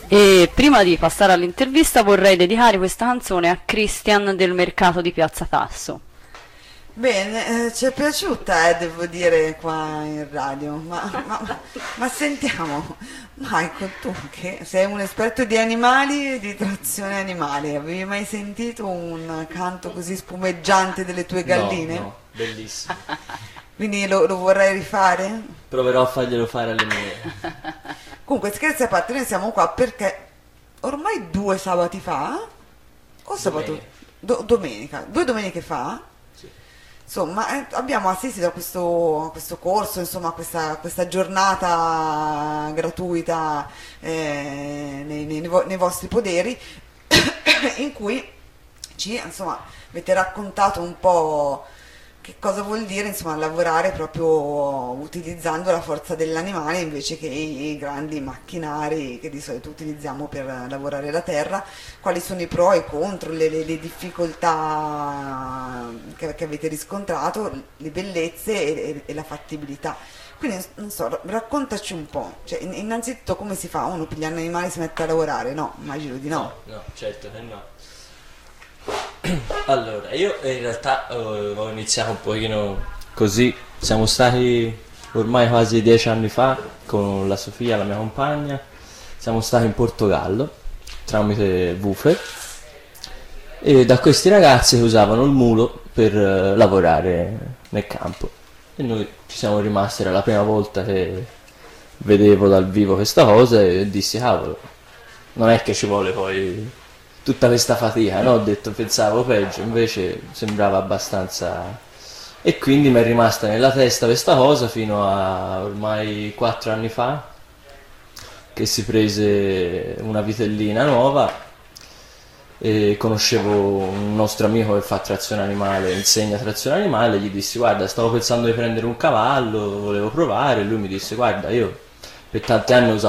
E prima di passare all'intervista vorrei dedicare questa canzone a Christian del mercato di Piazza Tasso. Bene, ci è piaciuta, devo dire, qua in radio, ma sentiamo, Michael, tu che sei un esperto di animali e di trazione animale, avevi mai sentito un canto così spumeggiante delle tue No, galline? no, bellissimo. Quindi lo vorrei rifare? Proverò a farglielo fare alle mie. Comunque, scherzi a parte, noi siamo qua perché ormai 2 sabati fa, o sabato, Domenica. domenica, 2 domeniche fa, Sì. insomma, abbiamo assistito a questo corso, insomma, a questa giornata gratuita nei vostri poderi, in cui insomma, avete raccontato un po' che cosa vuol dire, insomma, lavorare proprio utilizzando la forza dell'animale invece che i grandi macchinari che di solito utilizziamo per lavorare la terra, quali sono i pro e i contro, le difficoltà che avete riscontrato, le bellezze e la fattibilità. Quindi, non so, raccontaci un po', cioè, innanzitutto come si fa? Uno piglia un animale e si mette a lavorare? No, immagino di no. No, no, certo che no. Allora, io in realtà ho iniziato un pochino così. Siamo stati ormai quasi 10 anni fa con la Sofia, la mia compagna. Siamo stati in Portogallo tramite Woofer e da questi ragazzi che usavano il mulo per lavorare nel campo. E noi ci siamo rimasti, era la prima volta che vedevo dal vivo questa cosa e dissi, cavolo, non è che ci vuole poi tutta questa fatica, no? Ho detto, pensavo peggio, invece sembrava abbastanza. E quindi mi è rimasta nella testa questa cosa fino a ormai 4 anni fa, che si prese una vitellina nuova e conoscevo un nostro amico che fa trazione animale, insegna trazione animale, gli dissi guarda, stavo pensando di prendere un cavallo, volevo provare, e lui mi disse guarda, io per tanti anni ho usato